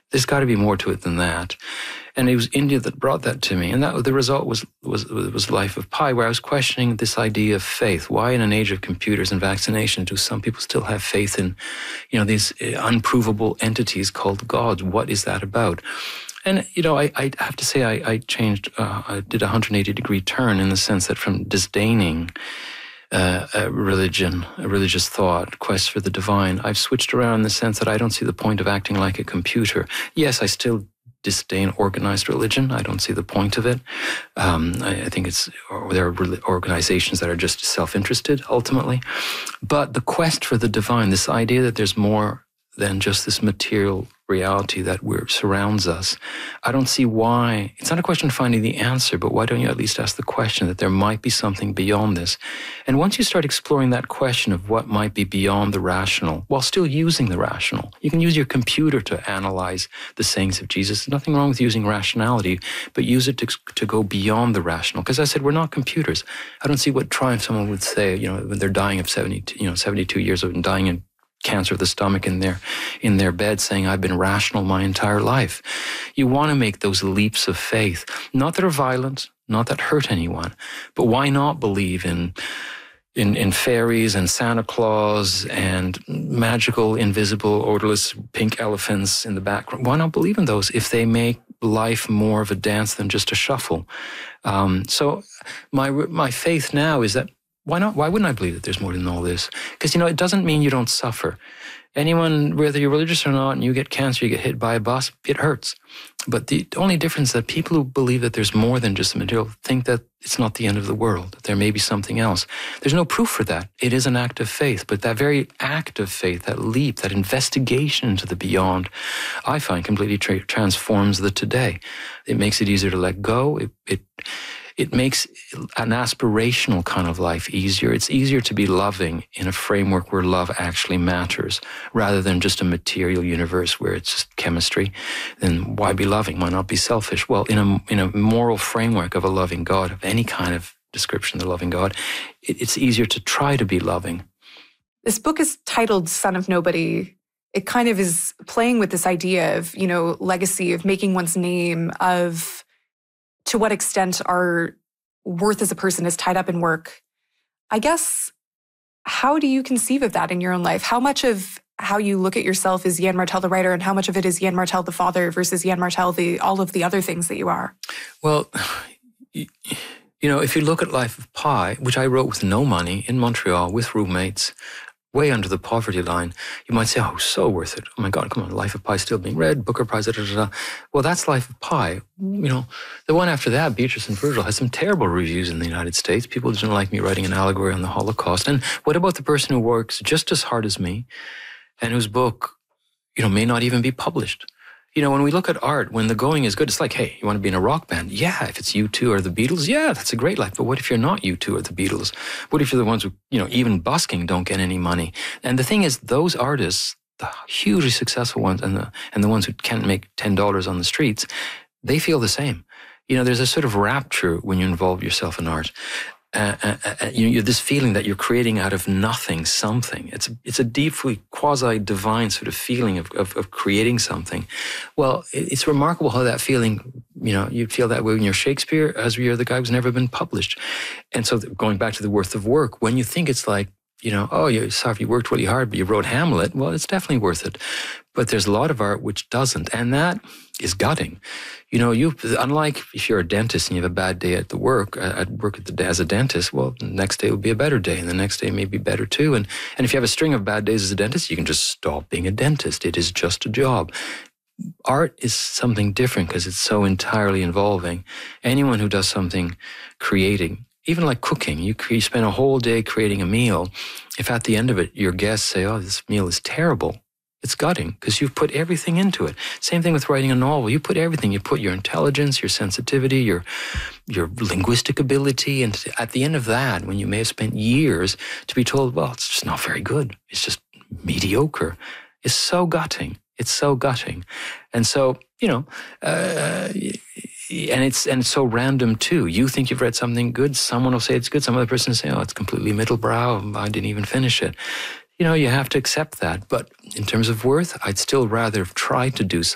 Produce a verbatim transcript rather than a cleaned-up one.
There's got to be more to it than that. And it was India that brought that to me. And that the result was, was, was Life of Pi, where I was questioning this idea of faith. Why in an age of computers and vaccination do some people still have faith in, you know, these unprovable entities called gods? What is that about? And, you know, I, I have to say I, I changed, uh, I did a one hundred eighty degree turn in the sense that from disdaining uh, a religion, a religious thought, quest for the divine, I've switched around in the sense that I don't see the point of acting like a computer. Yes, I still disdain organized religion. I don't see the point of it. Um, I, I think it's, or there are organizations that are just self-interested, ultimately. But the quest for the divine, this idea that there's more than just this material reality that we're, surrounds us. I don't see why. It's not a question of finding the answer, but why don't you at least ask the question that there might be something beyond this? And once you start exploring that question of what might be beyond the rational, while still using the rational, you can use your computer to analyze the sayings of Jesus. There's nothing wrong with using rationality, but use it to, to go beyond the rational. Because I said, we're not computers. I don't see what triumph someone would say, you know, when they're dying of seventy, you know, seventy-two years old and dying in cancer of the stomach in their in their bed, saying, I've been rational my entire life. You want to make those leaps of faith, not that are violent, not that hurt anyone, but why not believe in in, in fairies and Santa Claus and magical, invisible, odorless pink elephants in the background? Why not believe in those if they make life more of a dance than just a shuffle? Um, so my my faith now is that Why not? Why wouldn't I believe that there's more than all this? Because, you know, it doesn't mean you don't suffer. Anyone, whether you're religious or not, and you get cancer, you get hit by a bus, it hurts. But the only difference is that people who believe that there's more than just the material think that it's not the end of the world, that there may be something else. There's no proof for that. It is an act of faith. But that very act of faith, that leap, that investigation into the beyond, I find completely tra- transforms the today. It makes it easier to let go. It, it It makes an aspirational kind of life easier. It's easier to be loving in a framework where love actually matters, rather than just a material universe where it's just chemistry. Then why be loving? Why not be selfish? Well, in a in a moral framework of a loving God, of any kind of description of the loving God, it, it's easier to try to be loving. This book is titled Son of Nobody. It kind of is playing with this idea of, you know, legacy, of making one's name, of to what extent our worth as a person is tied up in work. I guess, how do you conceive of that in your own life? How much of how you look at yourself is Yann Martel, the writer, and how much of it is Yann Martel, the father, versus Yann Martel, the all of the other things that you are? Well, you know, if you look at Life of Pi, which I wrote with no money in Montreal with roommates, way under the poverty line, you might say, oh, so worth it. Oh my God, come on, Life of Pi is still being read, Booker Prize, da, da, da, da. Well, that's Life of Pi. You know, the one after that, Beatrice and Virgil, has some terrible reviews in the United States. People didn't like me writing an allegory on the Holocaust. And what about the person who works just as hard as me and whose book, you know, may not even be published? You know, when we look at art, when the going is good, it's like, hey, you want to be in a rock band? Yeah, if it's U two or the Beatles, yeah, that's a great life. But what if you're not U two or the Beatles? What if you're the ones who, you know, even busking don't get any money? And the thing is, those artists, the hugely successful ones and the and the ones who can't make ten dollars on the streets, they feel the same. You know, there's a sort of rapture when you involve yourself in art. Uh, uh, uh, you know, you're this feeling that you're creating out of nothing something. It's it's a deeply quasi-divine sort of feeling of, of, of creating something. Well, it's remarkable how that feeling, you know, you feel that way when you're Shakespeare, as you're the guy who's never been published. And so going back to the worth of work, when you think it's like, you know, oh, you're sorry, you worked really hard, but you wrote Hamlet, well, it's definitely worth it. But there's a lot of art which doesn't, and that is gutting. You know, you unlike if you're a dentist and you have a bad day at the work, at work at the, as a dentist, well, the next day will be a better day, and the next day may be better too. And and if you have a string of bad days as a dentist, you can just stop being a dentist. It is just a job. Art is something different because it's so entirely involving. Anyone who does something creating, even like cooking, you, you spend a whole day creating a meal. If at the end of it, your guests say, oh, this meal is terrible, it's gutting because you've put everything into it. Same thing with writing a novel. You put everything. You put your intelligence, your sensitivity, your your linguistic ability. And at the end of that, when you may have spent years to be told, well, it's just not very good, it's just mediocre, it's so gutting. It's so gutting. And so, you know, uh, and it's and it's so random too. You think you've read something good, someone will say it's good, some other person will say, oh, it's completely middlebrow, I didn't even finish it. You know, you have to accept that. But in terms of worth, I'd still rather have tried to do something